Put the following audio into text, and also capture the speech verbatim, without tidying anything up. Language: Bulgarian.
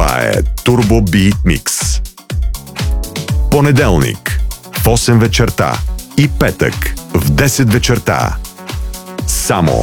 Това е Turbo Beat Mix. Понеделник в осем вечерта и петък в десет вечерта. Само